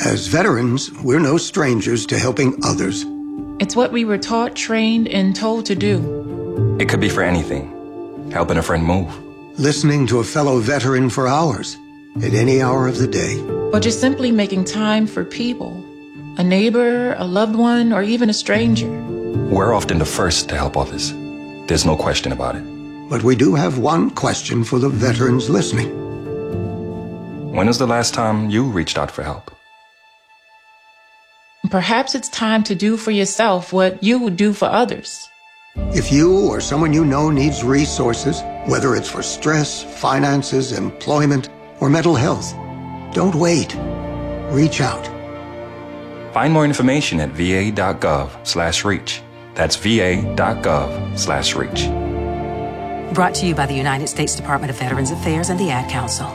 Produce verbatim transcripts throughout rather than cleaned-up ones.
As veterans, we're no strangers to helping others. It's what we were taught, trained, and told to do. It could be for anything. Helping a friend move. Listening to a fellow veteran for hours, at any hour of the day. Or just simply making time for people. A neighbor, a loved one, or even a stranger. We're often the first to help others. There's no question about it. But we do have one question for the veterans listening. When was the last time you reached out for help? Perhaps it's time to do for yourself what you would do for others. If you or someone you know needs resources, whether it's for stress, finances, employment, or mental health, don't wait. Reach out. Find more information at va.gov slash reach. That's va.gov slash reach. Brought to you by the United States Department of Veterans Affairs and the Ad Council.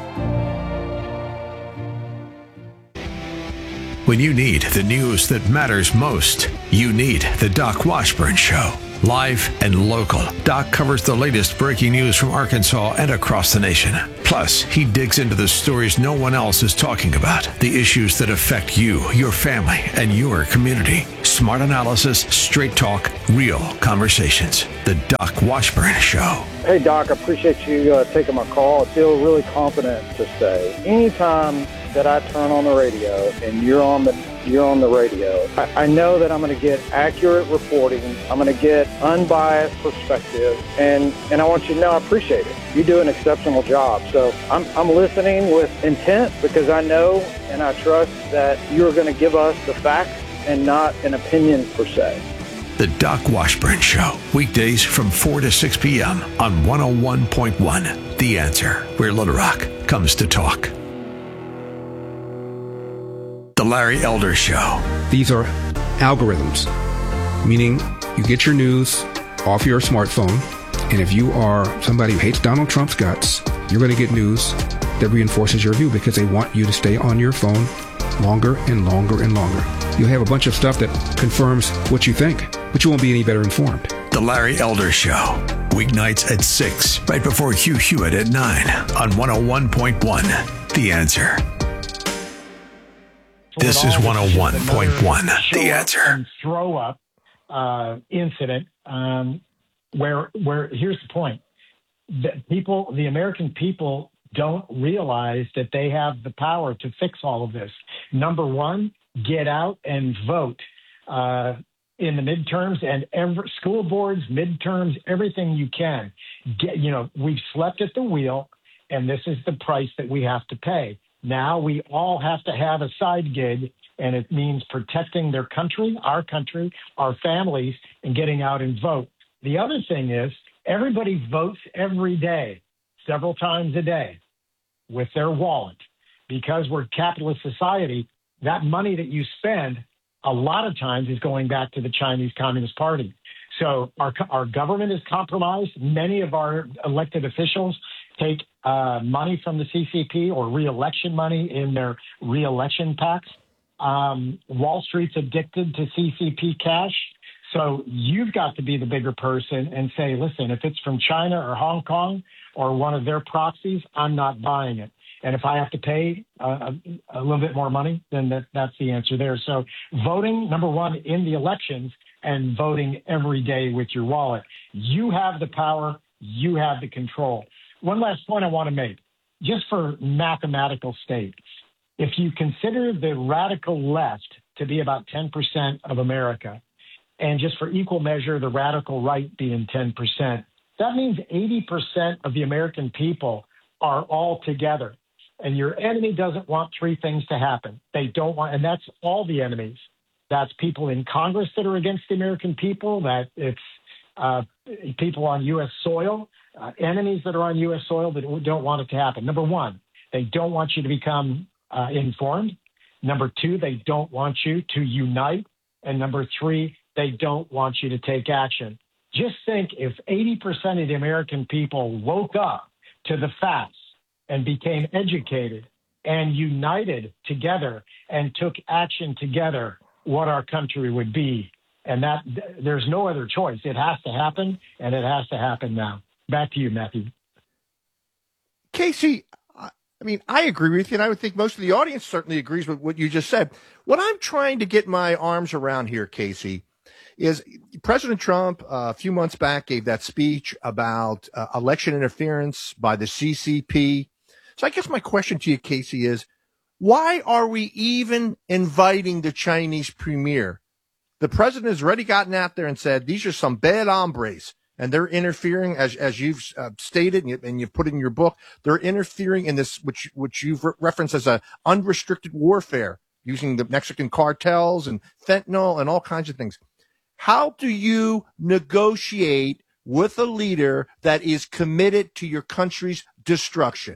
When you need the news that matters most, you need the Doc Washburn Show. Live and local, Doc covers the latest breaking news from Arkansas and across the nation. Plus, he digs into the stories no one else is talking about, the issues that affect you, your family, and your community. Smart analysis, straight talk, real conversations. The Doc Washburn Show. Hey, Doc, I appreciate you uh, taking my call. I feel really confident to say anytime that I turn on the radio and you're on the you're on the radio, I, I know that I'm going to get accurate reporting. I'm going to get unbiased perspective, and, and I want you to know I appreciate it. You do an exceptional job. So I'm, I'm listening with intent because I know and I trust that you're going to give us the facts and not an opinion per se. The Doc Washburn Show, weekdays from four to six p.m. on one oh one point one. The Answer, where Little Rock comes to talk. The Larry Elder Show. These are algorithms, meaning you get your news off your smartphone, and if you are somebody who hates Donald Trump's guts, you're going to get news that reinforces your view because they want you to stay on your phone longer and longer and longer. You'll have a bunch of stuff that confirms what you think, but you won't be any better informed. The Larry Elder Show, weeknights at six, right before Hugh Hewitt at nine on one oh one point one. The Answer. This is one oh one point one, The Answer. Throw up uh, incident um, where, where here's the point. The people, the American people don't realize that they have the power to fix all of this. Number one, get out and vote uh, in the midterms and every, school boards, midterms, everything you can. Get, you know, we've slept at the wheel, and this is the price that we have to pay. Now we all have to have a side gig, and it means protecting their country, our country, our families, and getting out and vote. The other thing is everybody votes every day, several times a day, with their wallet. Because we're a capitalist society, that money that you spend a lot of times is going back to the Chinese Communist Party. So our, our government is compromised. Many of our elected officials take uh, money from the C C P or re-election money in their re-election PACs. Um, Wall Street's addicted to C C P cash. So you've got to be the bigger person and say, listen, if it's from China or Hong Kong or one of their proxies, I'm not buying it. And if I have to pay uh, a, a little bit more money, then that, that's the answer there. So voting, number one, in the elections and voting every day with your wallet. You have the power. You have the control. One last point I want to make, just for mathematical sake. If you consider the radical left to be about ten percent of America, and just for equal measure, the radical right being ten percent, that means eighty percent of the American people are all together. And your enemy doesn't want three things to happen. They don't want, and that's all the enemies. That's people in Congress that are against the American people, that it's uh, people on U S soil, uh, enemies that are on U S soil that don't want it to happen. Number one, they don't want you to become uh, informed. Number two, they don't want you to unite. And number three, they don't want you to take action. Just think if eighty percent of the American people woke up to the facts and became educated and united together and took action together, what our country would be. And that there's no other choice. It has to happen, and it has to happen now. Back to you, Matthew. Casey, I mean, I agree with you, and I would think most of the audience certainly agrees with what you just said. What I'm trying to get my arms around here, Casey, is President Trump uh, a few months back gave that speech about uh, election interference by the C C P. So I guess my question to you, Casey, is why are we even inviting the Chinese premier? The president has already gotten out there and said these are some bad hombres, and they're interfering, as as you've uh, stated and, you, and you've put in your book, they're interfering in this, which which you've re- referenced as a unrestricted warfare using the Mexican cartels and fentanyl and all kinds of things. How do you negotiate with a leader that is committed to your country's destruction?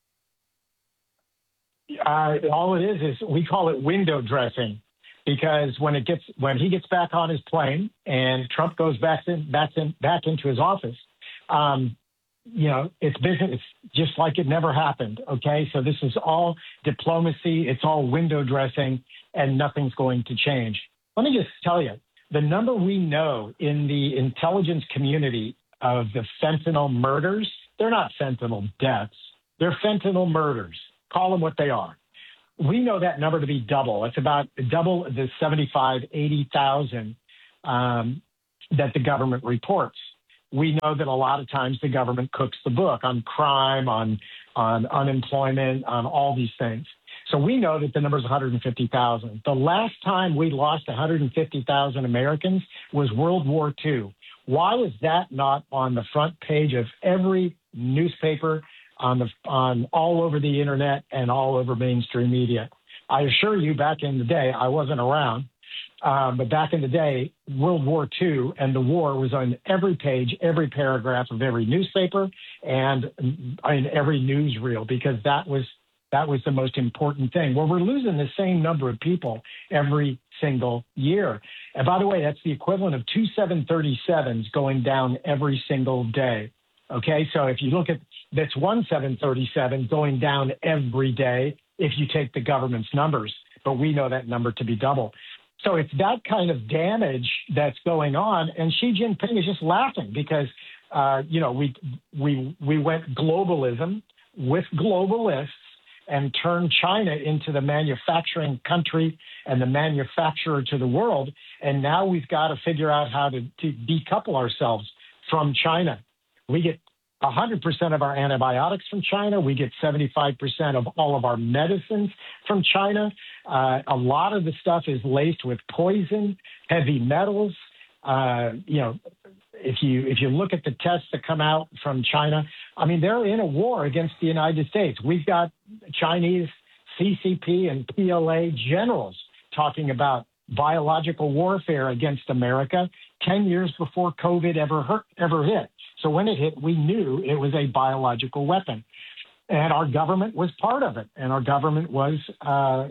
Uh, all it is is we call it window dressing, because when it gets when he gets back on his plane and Trump goes back in back in back into his office, um, you know, it's business. It's just like it never happened. Okay, so this is all diplomacy. It's all window dressing, and nothing's going to change. Let me just tell you. The number we know in the intelligence community of the fentanyl murders, they're not fentanyl deaths. They're fentanyl murders. Call them what they are. We know that number to be double. It's about double the seventy-five, eighty thousand um, that the government reports. We know that a lot of times the government cooks the book on crime, on, on unemployment, on all these things. So we know that the number is one hundred fifty thousand. The last time we lost one hundred fifty thousand Americans was World War Two. Why is that not on the front page of every newspaper, on the on all over the internet and all over mainstream media? I assure you, back in the day, I wasn't around, um, but back in the day, World War Two and the war was on every page, every paragraph of every newspaper and in every newsreel, because that was That was the most important thing. Well, we're losing the same number of people every single year. And by the way, that's the equivalent of two seven thirty-sevens going down every single day. Okay, so if you look at that's one seven thirty-seven going down every day if you take the government's numbers, but we know that number to be double. So it's that kind of damage that's going on, and Xi Jinping is just laughing because, uh, you know, we we we went globalism with globalists and turn China into the manufacturing country and the manufacturer to the world. And now we've got to figure out how to, to decouple ourselves from China. We get one hundred percent of our antibiotics from China. We get seventy-five percent of all of our medicines from China. Uh, a lot of the stuff is laced with poison, heavy metals. Uh, you know, if you if you look at the tests that come out from China, I mean, they're in a war against the United States. We've got Chinese C C P and P L A generals talking about biological warfare against America ten years before COVID ever hurt, ever hit. So when it hit, we knew it was a biological weapon. And our government was part of it. And our government was uh,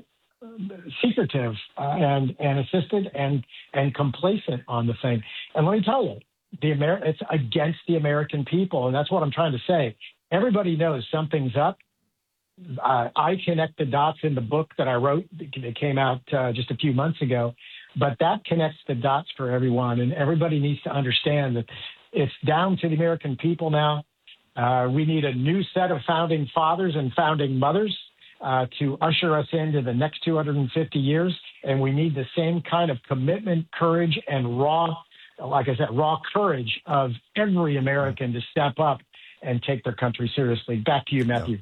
secretive uh, and, and assisted and, and complacent on the thing. And let me tell you, the Amer- it's against the American people. And that's what I'm trying to say. Everybody knows something's up. Uh, I connect the dots in the book that I wrote that came out uh, just a few months ago, but that connects the dots for everyone. And everybody needs to understand that it's down to the American people now. Uh, we need a new set of founding fathers and founding mothers uh, to usher us into the next two hundred fifty years. And we need the same kind of commitment, courage, and raw, like I said, raw courage of every American to step up and take their country seriously. Back to you, Matthew.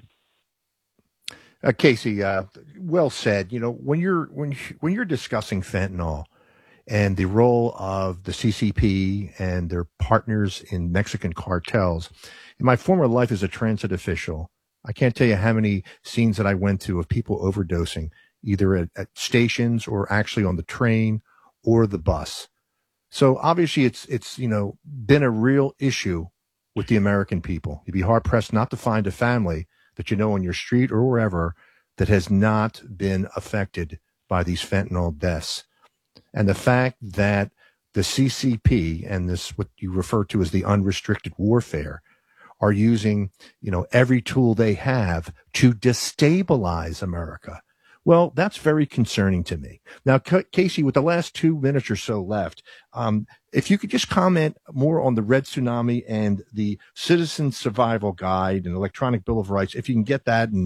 Uh, Casey, uh, well said. You know, when you're when when you're discussing fentanyl and the role of the C C P and their partners in Mexican cartels, in my former life as a transit official, I can't tell you how many scenes that I went to of people overdosing, either at, at stations or actually on the train or the bus. So obviously, it's it's you know been a real issue with the American people. You'd be hard pressed not to find a family that you know on your street or wherever that has not been affected by these fentanyl deaths. And the fact that the C C P and this, what you refer to as the unrestricted warfare, are using, you know, every tool they have to destabilize America. Well, that's very concerning to me. Now, Casey, with the last two minutes or so left, um, if you could just comment more on the Red Tsunami and the Citizen Survival Guide and Electronic Bill of Rights, if you can get that in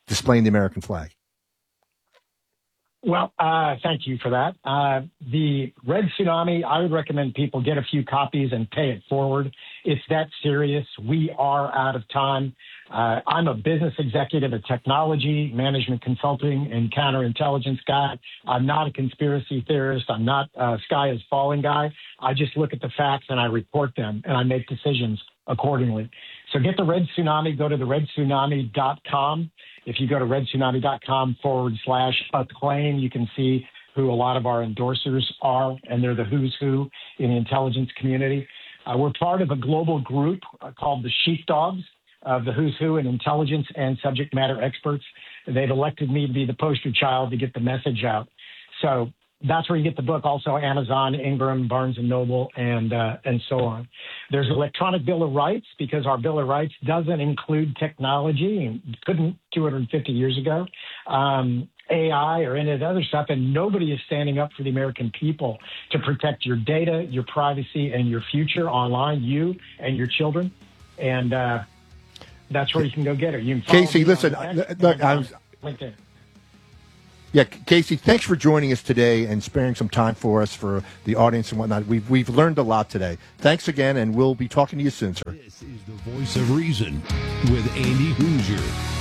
displaying the American flag? Well, uh, thank you for that. Uh, the Red Tsunami, I would recommend people get a few copies and pay it forward. It's that serious. We are out of time. Uh, I'm a business executive, a technology, management consulting, and counterintelligence guy. I'm not a conspiracy theorist. I'm not a sky is falling guy. I just look at the facts and I report them and I make decisions accordingly. So get the Red Tsunami, go to the red tsunami dot com. If you go to red tsunami dot com forward slash acclaim, you can see who a lot of our endorsers are, and they're the who's who in the intelligence community. Uh, we're part of a global group uh, called the Sheepdogs of the who's who in intelligence and subject matter experts. They've elected me to be the poster child to get the message out. So that's where you get the book. Also, Amazon, Ingram, Barnes and Noble, and uh, and so on. There's an electronic Bill of Rights because our Bill of Rights doesn't include technology and couldn't two hundred fifty years ago, um, A I or any of the other stuff. And nobody is standing up for the American people to protect your data, your privacy, and your future online, you and your children. And uh, that's where you can go get it. You can Casey, listen, look, I was. LinkedIn. Yeah, Casey, thanks for joining us today and sparing some time for us, for the audience and whatnot. We've, we've learned a lot today. Thanks again, and we'll be talking to you soon, sir. This is the Voice of Reason with Andy Hoosier.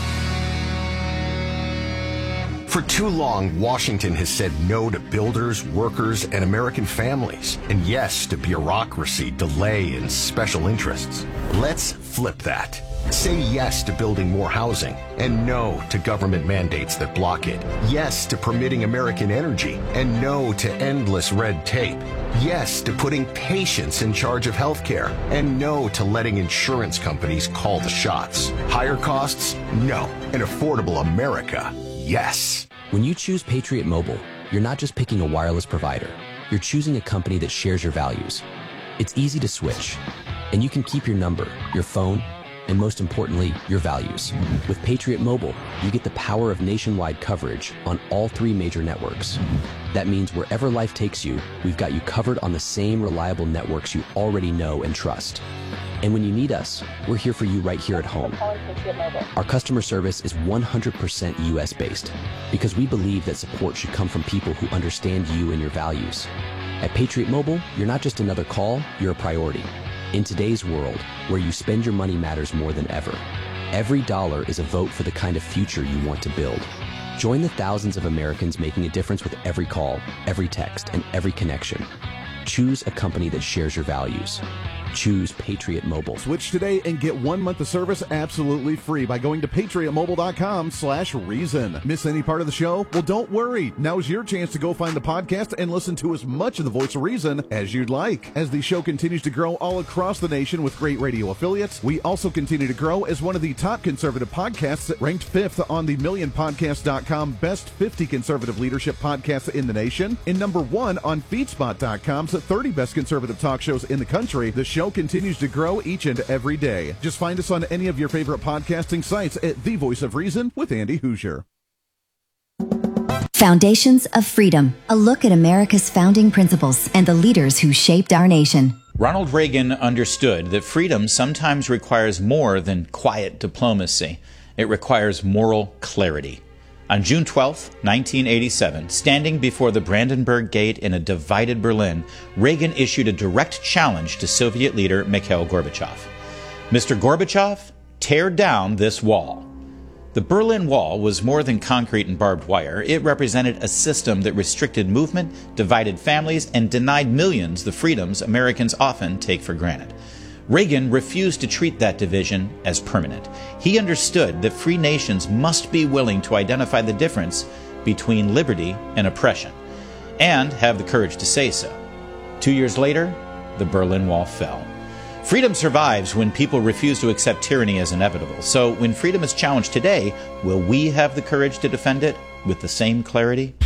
For too long, Washington has said no to builders, workers, and American families, and yes to bureaucracy, delay, and special interests. Let's flip that. Say yes to building more housing, and no to government mandates that block it. Yes to permitting American energy, and no to endless red tape. Yes to putting patients in charge of healthcare, and no to letting insurance companies call the shots. Higher costs? No. An affordable America? Yes. When you choose Patriot Mobile, you're not just picking a wireless provider. You're choosing a company that shares your values. It's easy to switch, and you can keep your number, your phone, and most importantly, your values. With Patriot Mobile, you get the power of nationwide coverage on all three major networks. That means wherever life takes you, we've got you covered on the same reliable networks you already know and trust. And when you need us, we're here for you right here at home. Our customer service is one hundred percent U S based because we believe that support should come from people who understand you and your values. At Patriot Mobile, you're not just another call, you're a priority. In today's world, where you spend your money matters more than ever, every dollar is a vote for the kind of future you want to build. Join the thousands of Americans making a difference with every call, every text, and every connection. Choose a company that shares your values. Choose Patriot Mobile. Switch today and get one month of service absolutely free by going to patriot mobile dot com slash reason. Miss any part of the show? Well, don't worry. Now's your chance to go find the podcast and listen to as much of the Voice of Reason as you'd like. As the show continues to grow all across the nation with great radio affiliates, we also continue to grow as one of the top conservative podcasts, ranked fifth on the million podcast dot com Best fifty Conservative Leadership Podcasts in the nation, and number one on feedspot dot com's thirty Best Conservative Talk Shows in the country. The show continues to grow each and every day. Just find us on any of your favorite podcasting sites at The Voice of Reason with Andy Hoosier. Foundations of Freedom, a look at America's founding principles and the leaders who shaped our nation. Ronald Reagan understood that freedom sometimes requires more than quiet diplomacy. It requires moral clarity. On June twelfth, nineteen eighty-seven, standing before the Brandenburg Gate in a divided Berlin, Reagan issued a direct challenge to Soviet leader Mikhail Gorbachev. Mister Gorbachev, tear down this wall. The Berlin Wall was more than concrete and barbed wire. It represented a system that restricted movement, divided families, and denied millions the freedoms Americans often take for granted. Reagan refused to treat that division as permanent. He understood that free nations must be willing to identify the difference between liberty and oppression, and have the courage to say so. Two years later, the Berlin Wall fell. Freedom survives when people refuse to accept tyranny as inevitable. So when freedom is challenged today, will we have the courage to defend it with the same clarity?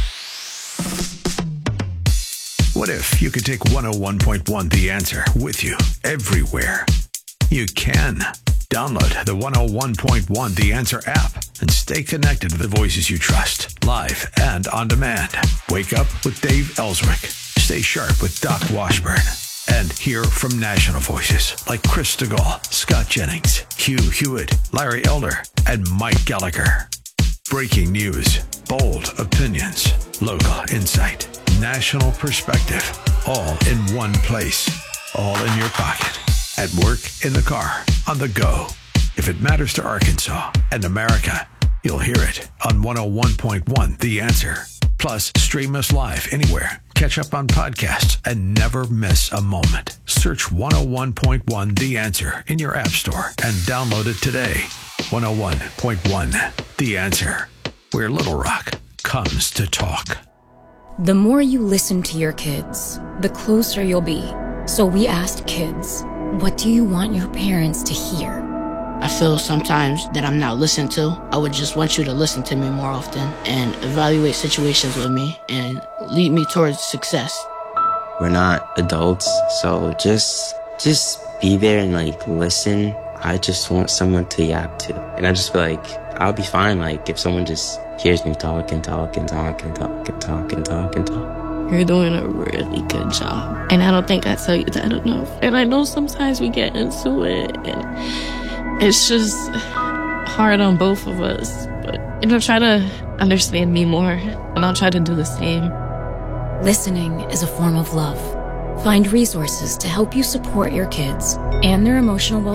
What if you could take one oh one point one The Answer with you everywhere? You can. Download the one oh one point one The Answer app and stay connected to the voices you trust, live and on demand. Wake up with Dave Ellswick. Stay sharp with Doc Washburn. And hear from national voices like Chris DeGaulle, Scott Jennings, Hugh Hewitt, Larry Elder, and Mike Gallagher. Breaking news, bold opinions, local insight, national perspective, all in one place, all in your pocket, at work, in the car, on the go. If it matters to Arkansas and America, you'll hear it on one oh one point one The Answer. Plus, stream us live anywhere. Catch up on podcasts and never miss a moment. Search one oh one point one The Answer in your app store and download it today. one oh one point one The Answer, where Little Rock comes to talk. The more you listen to your kids, the closer you'll be. So we asked kids, what do you want your parents to hear? I feel sometimes that I'm not listened to. I would just want you to listen to me more often and evaluate situations with me and lead me towards success. We're not adults, so just just be there and like listen. I just want someone to yap to. And I just feel like I'll be fine like if someone just hears me talk and talk and talk and talk and talk and talk and talk. You're doing a really good job. And I don't think I tell you that enough. And I know sometimes we get into it and it's just hard on both of us. But, you know, try to understand me more and I'll try to do the same. Listening is a form of love. Find resources to help you support your kids and their emotional well-being